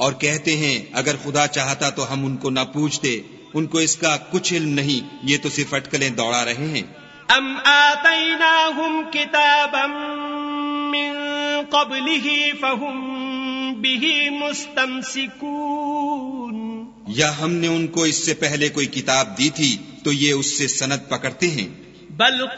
और कहते हैं अगर खुदा चाहता तो हम उनको न पूछते, उनको इसका कुछ इल्म नहीं, ये तो सिर्फ अटकलें दौड़ा रहे हैं। अम आतैनाहुम किताबम मिन क़ब्लिही फहुम बिही मुस्तमसिकून, या हमने उनको इससे पहले कोई किताब दी थी तो ये उससे सनद पकड़ते हैं। बल